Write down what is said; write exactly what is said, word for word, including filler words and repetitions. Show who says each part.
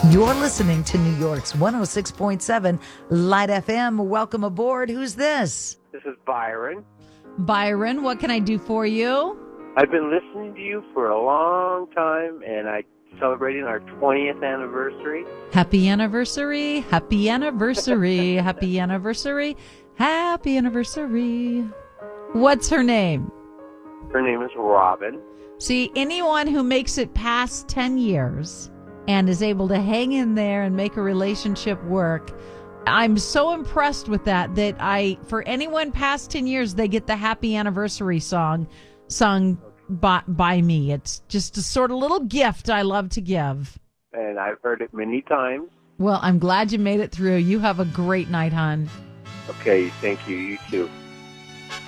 Speaker 1: You're listening to New York's one oh six point seven Light F M. Welcome aboard. Who's this?
Speaker 2: This is Byron.
Speaker 3: Byron, what can I do for you?
Speaker 2: I've been listening to you for a long time, and I celebrating our twentieth anniversary.
Speaker 3: Happy anniversary, happy anniversary, happy anniversary, happy anniversary. What's her name?
Speaker 2: Her name is Robin.
Speaker 3: See, anyone who makes it past ten years and is able to hang in there and make a relationship work, I'm so impressed with that, that I, for anyone past ten years, they get the happy anniversary song sung by, by me. It's just a sort of little gift I love to give.
Speaker 2: And I've heard it many times.
Speaker 3: Well, I'm glad you made it through. You have a great night, hon.
Speaker 2: Okay, thank you. You too.